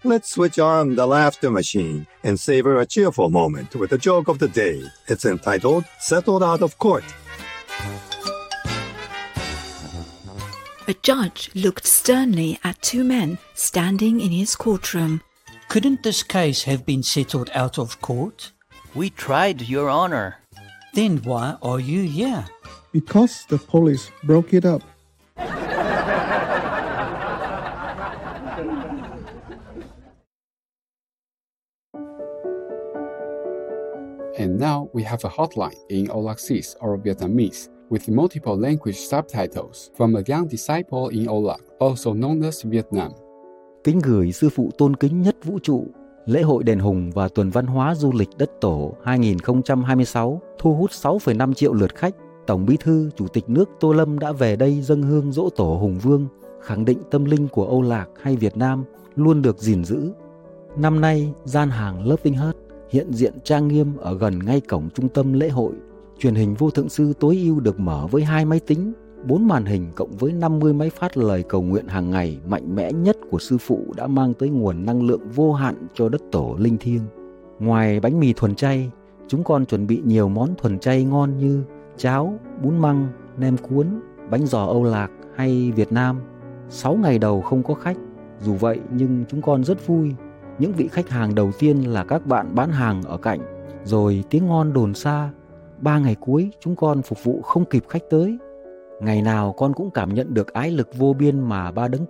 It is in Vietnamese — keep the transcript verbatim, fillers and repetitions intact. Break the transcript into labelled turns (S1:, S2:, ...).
S1: Let's switch on the laughter machine and savor a cheerful moment with the joke of the day. It's entitled, Settled Out of Court.
S2: A judge looked sternly at two men standing in his courtroom.
S3: Couldn't this case have been settled out of court?
S4: We tried, Your Honor.
S3: Then why are you here?
S5: Because the police broke it up.
S6: And now we have a hotline in Olaxese or Vietnamese with multiple language subtitles from a young disciple in Olac, also known as Vietnam.
S7: Kính gửi sư phụ tôn kính nhất vũ trụ. Lễ hội Đền Hùng và Tuần Văn hóa Du lịch Đất Tổ hai không hai sáu thu hút sáu phẩy năm triệu lượt khách. Tổng Bí thư, Chủ tịch nước Tô Lâm đã về đây dâng hương dỗ tổ Hùng Vương, khẳng định tâm linh của Âu Lạc hay Việt Nam luôn được gìn giữ. Năm nay, gian hàng Loving Heart hiện diện trang nghiêm ở gần ngay cổng trung tâm lễ hội. Truyền hình vô thượng sư tối ưu được mở với hai máy tính, bốn màn hình cộng với năm mươi máy phát lời cầu nguyện hàng ngày mạnh mẽ nhất của sư phụ đã mang tới nguồn năng lượng vô hạn cho đất tổ linh thiêng. Ngoài bánh mì thuần chay, chúng con chuẩn bị nhiều món thuần chay ngon như cháo, bún măng, nem cuốn, bánh giò Âu Lạc hay Việt Nam. Sáu ngày đầu không có khách, dù vậy nhưng chúng con rất vui. Những vị khách hàng đầu tiên là các bạn bán hàng ở cạnh, rồi tiếng ngon đồn xa. Ba ngày cuối chúng con phục vụ không kịp khách tới. Ngày nào con cũng cảm nhận được ái lực vô biên mà Ba Đấng